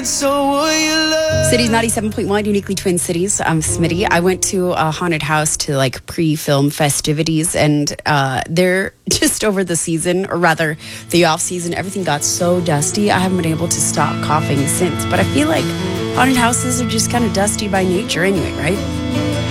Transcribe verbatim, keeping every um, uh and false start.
So will you love? Cities ninety-seven point one, uniquely Twin Cities. I'm Smitty. I went to a haunted house to like pre-film festivities, and uh, they're just over the season, or rather the off season, everything got so dusty. I haven't been able to stop coughing since, but I feel like haunted houses are just kind of dusty by nature anyway, right?